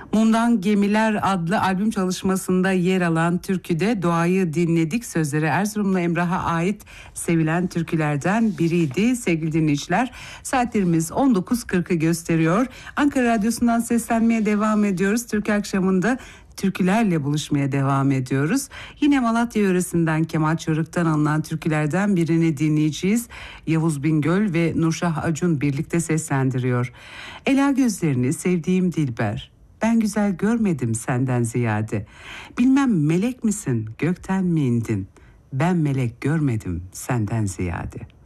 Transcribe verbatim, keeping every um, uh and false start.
Mumdan Gemiler adlı albüm çalışmasında yer alan türküde Doğayı dinledik. Sözleri Erzurumlu Emrah'a ait sevilen türkülerden biriydi. Sevgili dinleyiciler, saatlerimiz on dokuz kırkı gösteriyor. Ankara Radyosu'ndan seslenmeye devam ediyoruz. Türk akşamında türkülerle buluşmaya devam ediyoruz. Yine Malatya yöresinden Kemal Çoruk'tan alınan türkülerden birini dinleyeceğiz. Yavuz Bingöl ve Nurşah Acun birlikte seslendiriyor. Ela gözlerini sevdiğim Dilber, ben güzel görmedim senden ziyade. Bilmem melek misin, gökten mi indin? Ben melek görmedim senden ziyade.